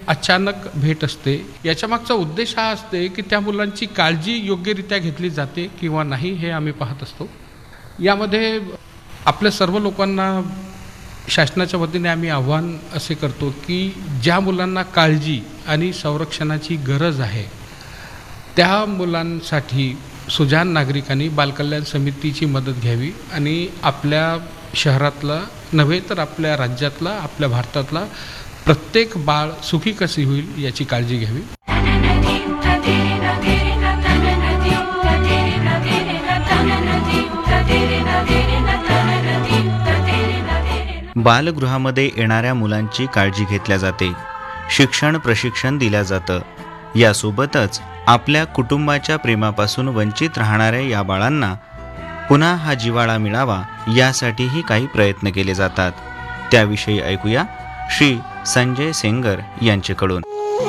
अचानक भेट असते. याच्या मागचा उद्देश हा असते की त्या मुलांची काळजी योग्यरित्या घेतली जाते किंवा नाही हे आम्ही पाहत असतो. यामध्ये आपल्या सर्व लोकांना शासनाच्या वतीने आम्ही आव्हान असे करतो की ज्या मुलांना काळजी आणि संरक्षणाची गरज आहे त्या मुलांसाठी सुजाण नागरिकांनी बालकल्याण समितीची मदत घ्यावी आणि आपल्या शहरातला नव्हे तर आपल्या राज्यातला, आपल्या भारतातला प्रत्येक बाळ सुखी कसे होईल याची काळजी घ्यावी. बालगृहामध्ये येणाऱ्या मुलांची काळजी घेतल्या जाते, शिक्षण प्रशिक्षण दिल्या जातं. यासोबतच आपल्या कुटुंबाच्या प्रेमापासून वंचित राहणाऱ्या या बाळांना पुन्हा हा जिव्हाळा मिळावा यासाठीही काही प्रयत्न केले जातात. त्याविषयी ऐकूया श्री संजय सेंगर यांच्याकडून.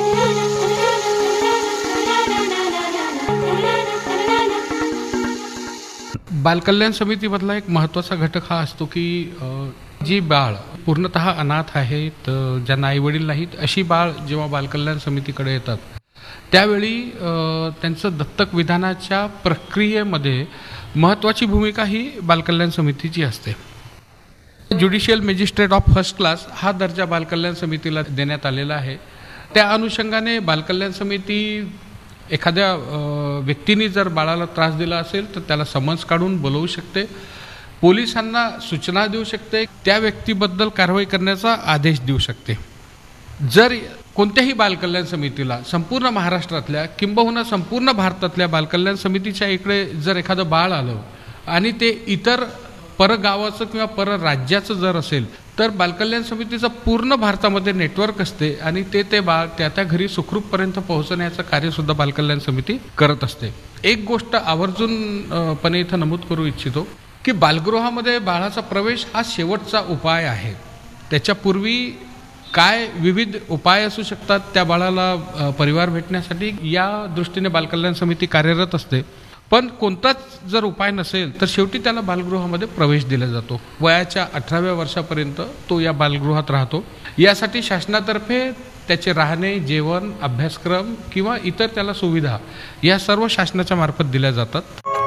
बालकल्याण समितीमधला एक महत्त्वाचा घटक हा असतो की जी बाळ पूर्णतः अनाथ आहेत, ज्यांना आईवडील नाहीत, अशी बाळ जेव्हा बालकल्याण समितीकडे येतात त्यावेळी त्यांचं दत्तक विधानाच्या प्रक्रियेमध्ये महत्त्वाची भूमिका ही बालकल्याण समितीची असते. Judicial magistrate of first class हा दर्जा बालकल्याण समितीला देण्यात आलेला आहे. त्या अनुषंगाने बालकल्याण समिती एखाद्या व्यक्तीने जर बाळाला त्रास दिला असेल तर त्याला समन्स काढून बोलवू शकते, पोलिसांना सूचना देऊ शकते, त्या व्यक्तीबद्दल कारवाई करण्याचा आदेश देऊ शकते. जर कोणत्याही बालकल्याण समितीला संपूर्ण महाराष्ट्रातल्या किंबहुना संपूर्ण भारतातल्या बालकल्याण समितीच्या इकडे जर एखादं बाळ आलं आणि ते इतर परगावाचं किंवा परराज्याचं जर असेल तर बालकल्याण समितीचं पूर्ण भारतामध्ये नेटवर्क असते आणि ते बाळ त्या घरी सुखरूपपर्यंत पोहोचण्याचं कार्यसुद्धा बालकल्याण समिती करत असते. एक गोष्ट आवर्जूनपणे इथं नमूद करू इच्छितो की बालगृहामध्ये बाळाचा प्रवेश हा शेवटचा उपाय आहे. त्याच्यापूर्वी काय विविध उपाय असू शकतात त्या बाळाला परिवार भेटण्यासाठी, या दृष्टीने बालकल्याण समिती कार्यरत असते. पण कोणताच जर उपाय नसेल तर शेवटी त्याला बालगृहामध्ये प्रवेश दिला जातो. वयाच्या 18व्या वर्षापर्यंत तो या बालगृहात राहतो. यासाठी शासनातर्फे त्याचे राहणे, जेवण, अभ्यासक्रम किंवा इतर त्याला सुविधा या सर्व शासनाच्या मार्फत दिल्या जातात.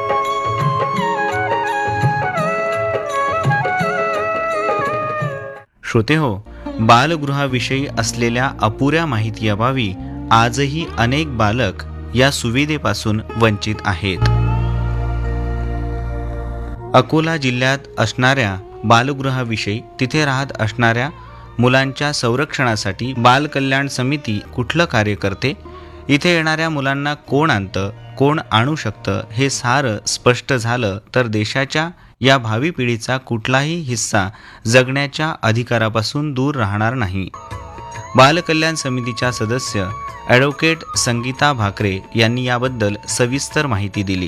श्रोते हो, बालगृहाविषयी असलेल्या अपुऱ्या माहितीअभावी आजही अनेक बालक या सुविधेपासून वंचित आहेत. अकोला जिल्ह्यात असणाऱ्या बालगृहाविषयी तिथे राहत असणाऱ्या मुलांच्या संरक्षणासाठी बालकल्याण समिती कुठलं कार्य करते, इथे येणाऱ्या मुलांना कोण आणतं, कोण आणू शकतं हे सारं स्पष्ट झालं तर देशाच्या या भावी पिढीचा कुठलाही हिस्सा जगण्याच्या अधिकारापासून दूर राहणार नाही. बालकल्याण समितीच्या सदस्य ॲडव्होकेट संगीता भाकरे यांनी याबद्दल सविस्तर माहिती दिली.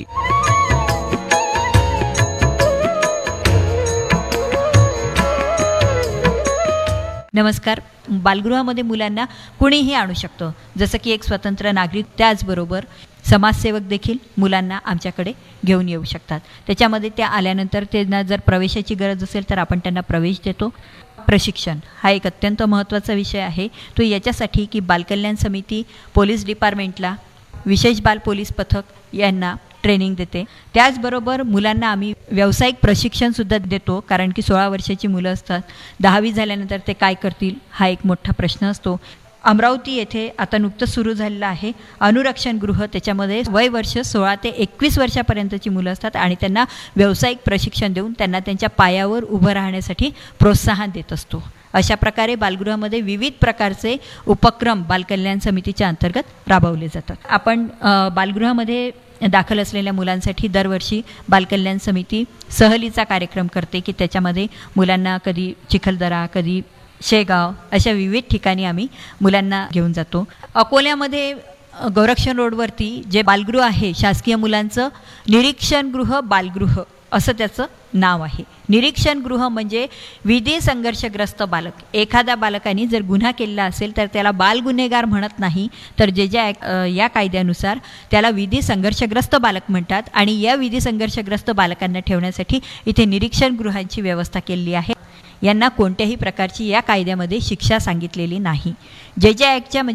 नमस्कार. बालगृहामध्ये मुलांना कुणीही आणू शकतो, जसं की एक स्वतंत्र नागरिक. त्याचबरोबर समाजसेवक देखील मुलांना आमच्याकडे घेऊन येऊ शकतात. त्याच्यामध्ये त्या आल्यानंतर त्यांना जर प्रवेशाची गरज असेल तर आपण त्यांना प्रवेश देतो. प्रशिक्षण हा एक अत्यंत महत्त्वाचा विषय आहे. तो याच्यासाठी की बालकल्याण समिती पोलीस डिपार्टमेंटला विशेष बाल पोलीस पथक यांना ट्रेनिंग देते. त्याचबरोबर मुलांना आम्ही व्यावसायिक प्रशिक्षणसुद्धा देतो, कारण की 16 वर्षाची मुलं असतात. 10वी झाल्यानंतर ते काय करतील हा एक मोठा प्रश्न असतो. अमरावती येथे आता नुकतंच सुरू झालेलं आहे अनुरक्षण गृह. त्याच्यामध्ये वय वर्ष 16 ते 21 वर्षापर्यंतची मुलं असतात आणि त्यांना व्यावसायिक प्रशिक्षण देऊन त्यांना त्यांच्या पायावर उभं राहण्यासाठी प्रोत्साहन देत असतो. अशा प्रकारे बालगृहामध्ये विविध प्रकारचे उपक्रम बालकल्याण समितीच्या अंतर्गत राबवले जातात. आपण बालगृहामध्ये दाखल असलेल्या मुलांसाठी दरवर्षी बालकल्याण समिती सहलीचा कार्यक्रम करते की त्याच्यामध्ये मुलांना कधी चिखलदरा, कधी शेगाव अशा विविध ठिकाणी आम्ही मुलांना घेऊन जातो. अकोल्यामध्ये गोरक्षण रोडवरती जे बालगृह आहे शासकीय मुलांचं निरीक्षण गृह बालगृह असं त्याचं नाव आहे. निरीक्षण गृह म्हणजे विधी संघर्षग्रस्त बालक. एखाद्या बालकाने जर गुन्हा केलेला असेल तर त्याला बाल गुन्हेगार म्हणत नाही, तर या कायद्यानुसार त्याला विधी संघर्षग्रस्त बालक म्हणतात. आणि या विधी संघर्षग्रस्त बालकांना ठेवण्यासाठी इथे निरीक्षण गृहांची व्यवस्था केलेली आहे. यांना कोणत्याही प्रकारची या कायद्यामध्ये शिक्षा सांगितलेली नाही. जे ॲक्टच्या